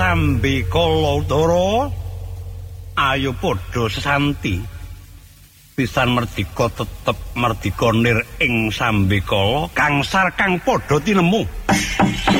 Sambikala Utara ayo padha sesanti pisan merdika tetep merdika nir ing Sambikala kangsar kang padha tinemu